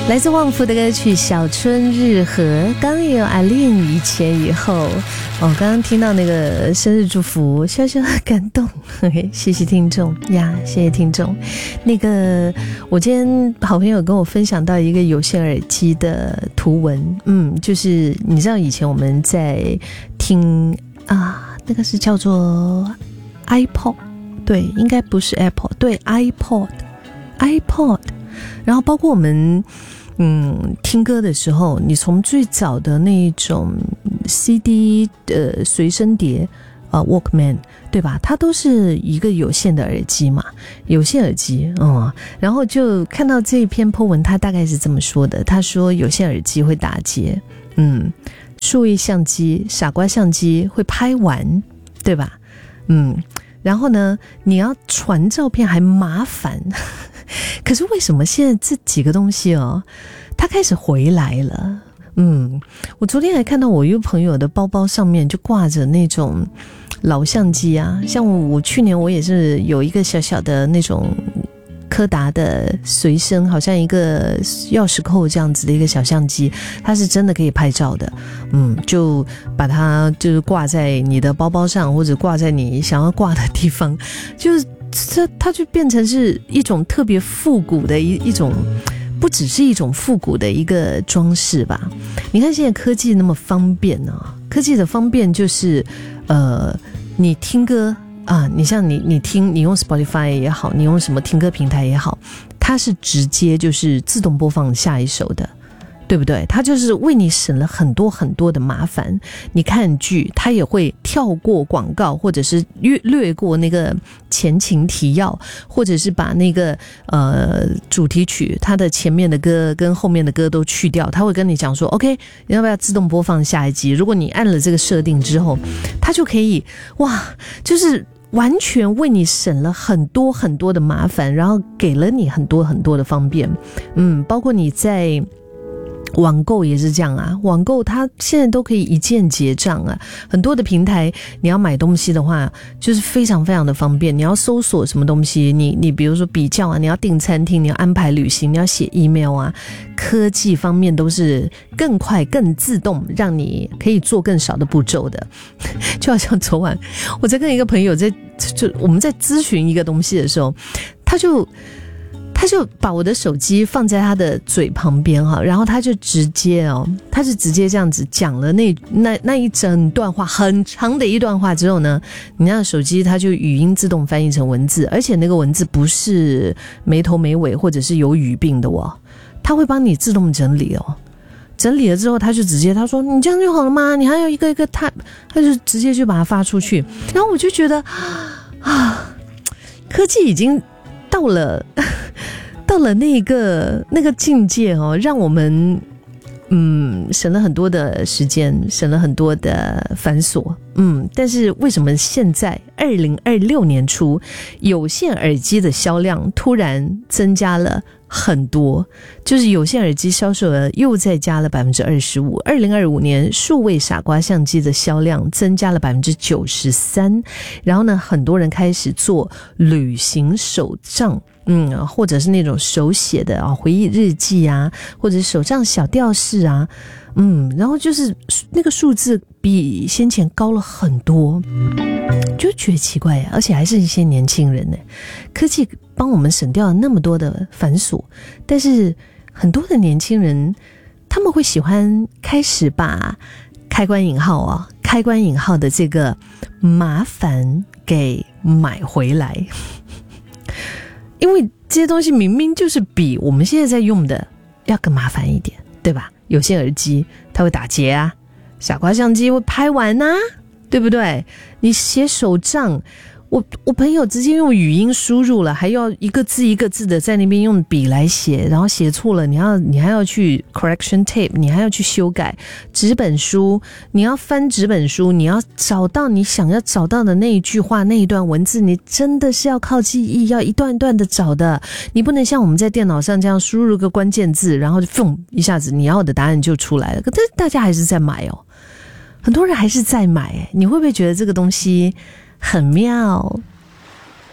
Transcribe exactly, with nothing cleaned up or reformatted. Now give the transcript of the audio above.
来自旺福的歌曲《小春日和》，刚刚也有阿令以前以后哦，刚刚听到那个生日祝福，小小感动，谢谢听众呀，谢谢听众。那个我今天好朋友跟我分享到一个有线耳机的图文，嗯，就是你知道以前我们在听啊，那个是叫做 iPod， 对，应该不是 Apple， 对 iPod iPod， 然后包括我们嗯，听歌的时候，你从最早的那一种 C D 的随身碟，呃 Walkman， 对吧？它都是一个有线的耳机嘛，有线耳机，嗯，然后就看到这一篇 po 文，他大概是这么说的，他说有线耳机会打结，嗯，数位相机、傻瓜相机会拍完，对吧？嗯，然后呢，你要传照片还麻烦。可是为什么现在这几个东西哦，它开始回来了？嗯，我昨天还看到我一个朋友的包包上面就挂着那种老相机啊，像我去年我也是有一个小小的那种柯达的随身，好像一个钥匙扣这样子的一个小相机，它是真的可以拍照的。嗯，就把它就是挂在你的包包上，或者挂在你想要挂的地方，就是它它就变成是一种特别复古的一一种，不只是一种复古的一个装饰吧。你看现在科技那么方便啊，科技的方便就是呃，你听歌啊，你像你你听你用 Spotify 也好，你用什么听歌平台也好，它是直接就是自动播放下一首的，对不对？它就是为你省了很多很多的麻烦。你看剧，它也会跳过广告，或者是略略过那个前情提要，或者是把那个呃主题曲它的前面的歌跟后面的歌都去掉。它会跟你讲说 OK， 要不要自动播放下一集？如果你按了这个设定之后，它就可以哇，就是完全为你省了很多很多的麻烦，然后给了你很多很多的方便。嗯，包括你在网购也是这样啊，网购它现在都可以一键结账啊，很多的平台你要买东西的话就是非常非常的方便，你要搜索什么东西，你你比如说比较啊，你要订餐厅，你要安排旅行，你要写 email 啊，科技方面都是更快更自动，让你可以做更少的步骤的。就好像昨晚我在跟一个朋友在就我们在咨询一个东西的时候，他就他就把我的手机放在他的嘴旁边哈，然后他就直接哦，他是直接这样子讲了那那那一整段话，很长的一段话之后呢，你那手机它就语音自动翻译成文字，而且那个文字不是没头没尾或者是有语病的哦，他会帮你自动整理哦。整理了之后，他就直接他说你这样就好了吗？你还有一个一个 tab， 他就直接就把它发出去。然后我就觉得啊，科技已经到了到了那个那个境界哦，让我们嗯省了很多的时间，省了很多的繁琐。嗯，但是为什么现在二零二六年初有线耳机的销量突然增加了很多，就是有线耳机销售额又再加了 百分之二十五， 二零二五年数位傻瓜相机的销量增加了 百分之九十三， 然后呢很多人开始做旅行手账，嗯，或者是那种手写的啊回忆日记啊，或者是手账小吊饰啊，嗯，然后就是那个数字比先前高了很多，就觉得奇怪，而且还是一些年轻人呢。科技帮我们省掉了那么多的繁琐，但是很多的年轻人他们会喜欢开始把开关引号啊，开关引号的这个麻烦给买回来，因为这些东西明明就是比我们现在在用的要更麻烦一点，对吧？有线耳机它会打结啊，傻瓜相机会拍完啊，对不对？你写手账，我我朋友直接用语音输入了，还要一个字一个字的在那边用笔来写，然后写错了你要你还要去 correction tape， 你还要去修改。纸本书你要翻纸本书，你要找到你想要找到的那一句话那一段文字，你真的是要靠记忆，要一段一段的找的，你不能像我们在电脑上这样输入个关键字，然后就砰一下子你要的答案就出来了。可是大家还是在买哦，很多人还是在买，你会不会觉得这个东西很妙？